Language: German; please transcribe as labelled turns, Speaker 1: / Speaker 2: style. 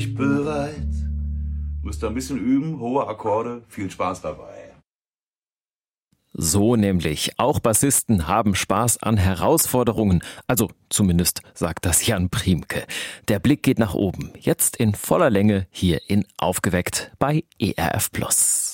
Speaker 1: Bereit. Müsst ihr ein bisschen üben, hohe Akkorde, viel Spaß dabei.
Speaker 2: So nämlich. Auch Bassisten haben Spaß an Herausforderungen. Also zumindest sagt das Jan Priemke. Der Blick geht nach oben. Jetzt in voller Länge hier in Aufgeweckt bei ERF Plus.